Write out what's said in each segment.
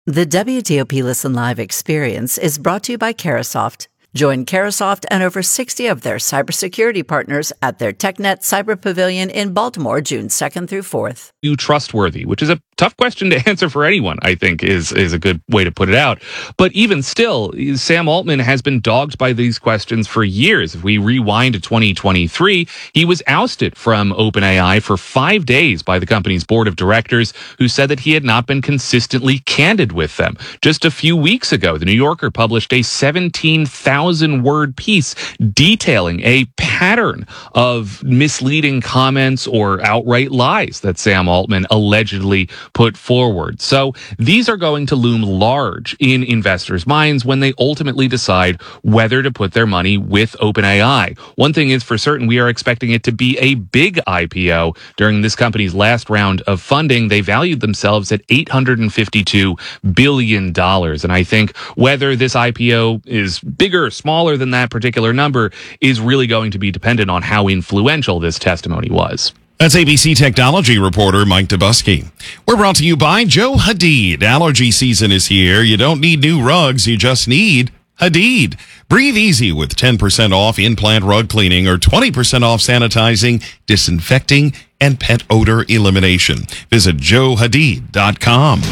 The WTOP Listen Live experience is brought to you by Carahsoft. Join Carahsoft and over 60 of their cybersecurity partners at their TechNet Cyber Pavilion in Baltimore, June 2nd through 4th. You trustworthy, which is a tough question to answer for anyone, I think is a good way to put it out. But even still, Sam Altman has been dogged by these questions for years. If we rewind to 2023, he was ousted from OpenAI for 5 days by the company's board of directors, who said that he had not been consistently candid with them. Just a few weeks ago, the New Yorker published a 17,000-word piece detailing a pattern of misleading comments or outright lies that Sam Altman allegedly put forward. So these are going to loom large in investors' minds when they ultimately decide whether to put their money with OpenAI. One thing is for certain, we are expecting it to be a big IPO. During this company's last round of funding, they valued themselves at $852 billion. And I think whether this IPO is bigger or smaller than that particular number is really going to be dependent on how influential this testimony was. That's ABC technology reporter Mike Dubusky. We're brought to you by Joe Hadid. Allergy season is here. You don't need new rugs. You just need Hadid. Breathe easy with 10% off in-plant rug cleaning or 20% off sanitizing, disinfecting, and pet odor elimination. Visit joehadid.com.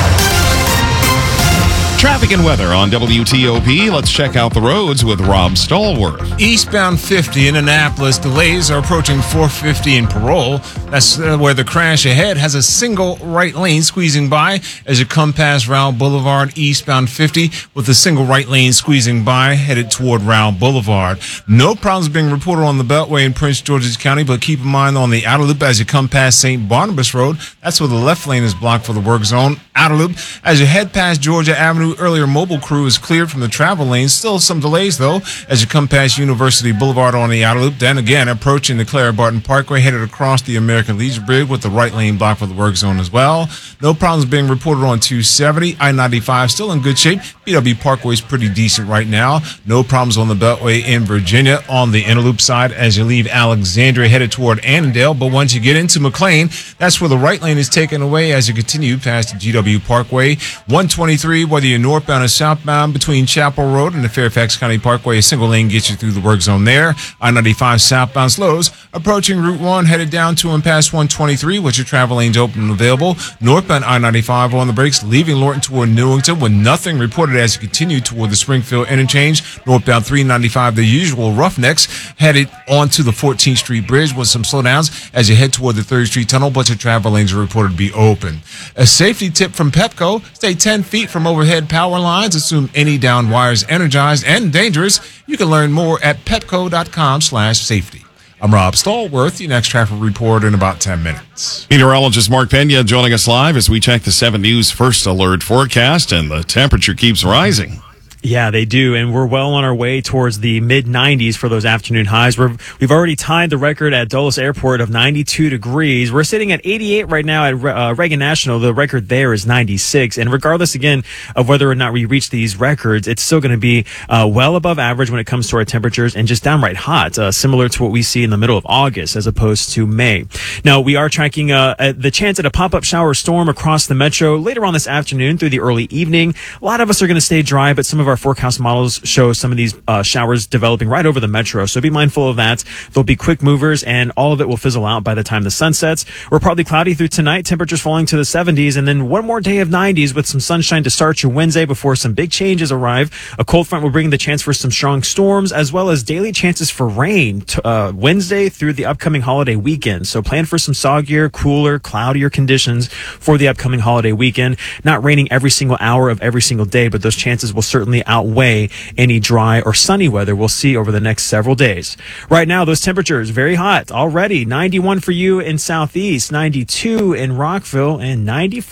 Traffic and weather on WTOP. Let's check out the roads with Rob Stallworth. Eastbound 50 in Annapolis, delays are approaching 450 in Parole. That's where the crash ahead has a single right lane squeezing by as you come past Rowell Boulevard. Eastbound 50 with a single right lane squeezing by headed toward Rowell Boulevard. No problems being reported on the Beltway in Prince George's County, but keep in mind on the outer loop as you come past St. Barnabas Road. That's where the left lane is blocked for the work zone. Outer loop as you head past Georgia Avenue. Earlier mobile crew is cleared from the travel lanes. Still some delays, though, as you come past University Boulevard on the outer loop. Then again, approaching the Clara Barton Parkway, headed across the American Legion Bridge with the right lane blocked for the work zone as well. No problems being reported on 270. I-95 still in good shape. BW Parkway is pretty decent right now. No problems on the Beltway in Virginia on the inner loop side as you leave Alexandria headed toward Annandale. But once you get into McLean, that's where the right lane is taken away as you continue past the GW Parkway. 123, whether you're northbound or southbound between Chapel Road and the Fairfax County Parkway, a single lane gets you through the work zone there. I-95 southbound slows approaching Route 1 headed down to and past 123 with your travel lanes open and available. Northbound I-95 on the brakes leaving Lorton toward Newington with nothing reported as you continue toward the Springfield interchange. Northbound 395, the usual roughnecks headed onto the 14th Street Bridge with some slowdowns as you head toward the 3rd Street Tunnel, but your travel lanes are reported to be open. A safety tip from Pepco: stay 10 feet from overhead power lines. Assume any down wires energized and dangerous. You can learn more at pepco.com/safety. I'm Rob Stallworth, your next traffic report in about 10 minutes. Meteorologist Mark Pena joining us live as we check the 7 News First Alert forecast, and the temperature keeps rising. Yeah, they do, and we're well on our way towards the mid-90s for those afternoon highs. We've already tied the record at Dulles Airport of 92 degrees. We're sitting at 88 right now at Reagan National. The record there is 96, and regardless, again, of whether or not we reach these records, it's still going to be well above average when it comes to our temperatures and just downright hot, similar to what we see in the middle of August as opposed to May. Now, we are tracking the chance at a pop-up shower storm across the metro later on this afternoon through the early evening. A lot of us are going to stay dry, but some of our forecast models show some of these showers developing right over the metro, so be mindful of that. They'll be quick movers, and all of it will fizzle out by the time the sun sets. We're partly cloudy through tonight, temperatures falling to the 70s, and then one more day of 90s with some sunshine to start your Wednesday before some big changes arrive. A cold front will bring the chance for some strong storms, as well as daily chances for rain Wednesday through the upcoming holiday weekend. So plan for some soggier, cooler, cloudier conditions for the upcoming holiday weekend. Not raining every single hour of every single day, but those chances will certainly outweigh any dry or sunny weather we'll see over the next several days. Right now, those temperatures very hot already. 91 for you in Southeast, 92 in Rockville, and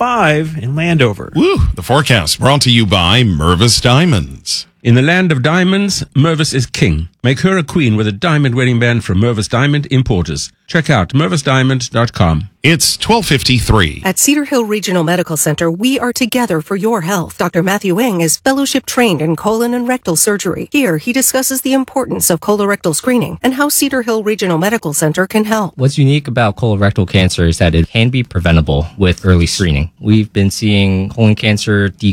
95 in Landover. Woo! The forecast brought to you by Mervis Diamonds. In the land of diamonds, Mervis is king. Make her a queen with a diamond wedding band from Mervis Diamond Importers. Check out mervisdiamond.com. It's 12:53. At Cedar Hill Regional Medical Center, we are together for your health. Dr. Matthew Eng is fellowship trained in colon and rectal surgery. Here, he discusses the importance of colorectal screening and how Cedar Hill Regional Medical Center can help. What's unique about colorectal cancer is that it can be preventable with early screening. We've been seeing colon cancer